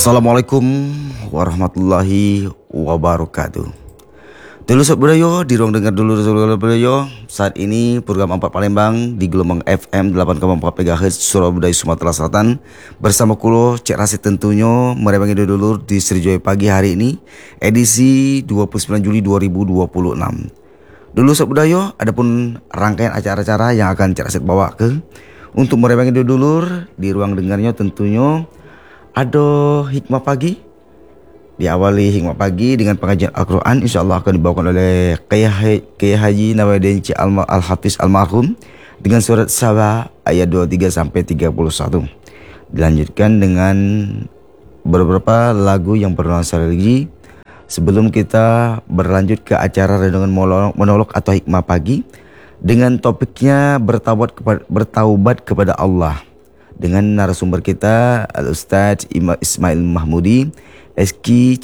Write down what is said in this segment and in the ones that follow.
Assalamualaikum warahmatullahi wabarakatuh. Dulu Sob Budaya, di ruang dengar dulu Sob Budaya. Saat ini program 4 Palembang di gelombang FM 8,4 MHz Surabaya Sumatera Selatan bersama kulo Cek Rasid tentunya merebangi dulur di Srijoy pagi hari ini edisi 29 Juli 2026. Dulu Sob Budaya, adapun rangkaian acara-acara yang akan Cek Rasid bawa ke untuk merebangi dulur di ruang dengarnya tentunya ada hikmah pagi. Diawali hikmah pagi dengan pengajian Al-Quran, insyaAllah akan dibawakan oleh Kiai Haji Nawaidin Al-Hafiz Almarhum dengan surat Saba ayat 23 sampai 31. Dilanjutkan dengan beberapa lagu yang bernuansa religi. Sebelum kita berlanjut ke acara renungan monolog atau hikmah pagi dengan topiknya bertaubat kepada Allah, dengan narasumber kita Al-Ustadz Ismail Mahmudi SK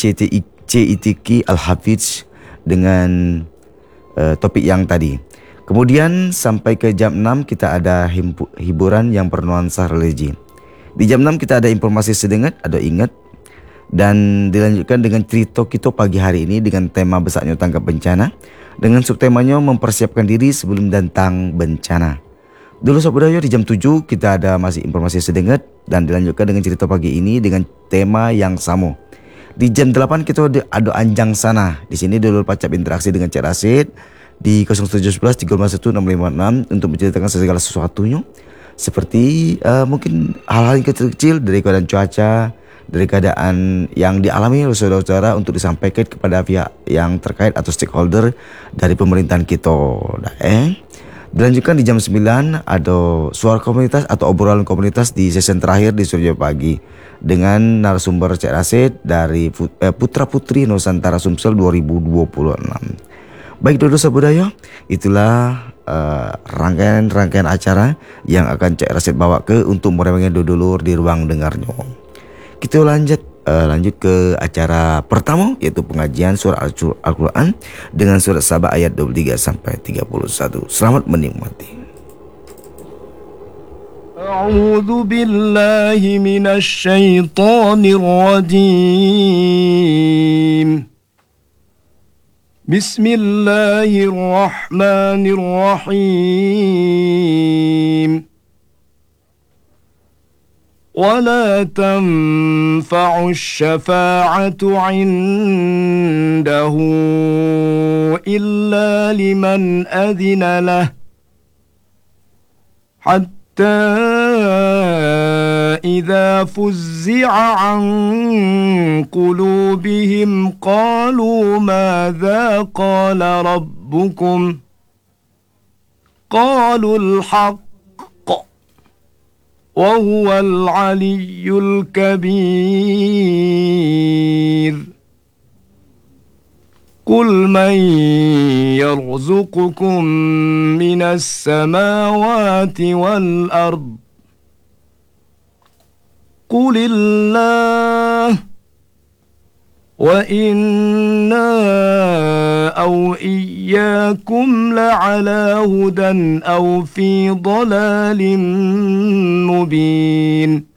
CITK Al-Hafiz dengan topik yang tadi. Kemudian sampai ke jam 6 kita ada hiburan yang bernuansa religi. Di jam 6 kita ada informasi sedengat, ada ingat, dan dilanjutkan dengan cerita kita pagi hari ini dengan tema besarnya tanggap bencana, dengan subtemanya mempersiapkan diri sebelum datang bencana. Dulu Sob Budaya, di jam 7 kita ada masih informasi sedengat dan dilanjutkan dengan cerita pagi ini dengan tema yang sama. Di jam 8 kita ada anjang sana. Di sini dulu pacap interaksi dengan Cek Rasid di 0711 351 656 untuk menceritakan segala sesuatunya. Seperti mungkin hal-hal yang kecil-kecil dari keadaan cuaca, dari keadaan yang dialami oleh saudara-saudara untuk disampaikan kepada pihak yang terkait atau stakeholder dari pemerintahan kita. Dilanjutkan di jam 9 ada suara komunitas atau obrolan komunitas di sesi terakhir di Surya Pagi dengan narasumber Cek Rasid dari Putra Putri Nusantara Sumsel 2026. Baik dulu Sob Budaya, itulah rangkaian acara yang akan Cek Rasid bawa ke untuk merewangi dulur di ruang dengarnya. Kita lanjut ke acara pertama, yaitu pengajian surah Al-Quran dengan surat Saba ayat 23 sampai 31. Selamat menikmati. A'udzu billahi minasy syaithanir rajim. Bismillahirrahmanirrahim. ولا تنفع الشفاعة عنده إلا لمن أذن له حتى إذا فزع عن قلوبهم قالوا ماذا قال ربكم قالوا الحق وهو العلي الكبير قل من يرزقكم من السماوات والأرض قل الله وإنا أو إياكم لعلى هدى أو في ضلال مبين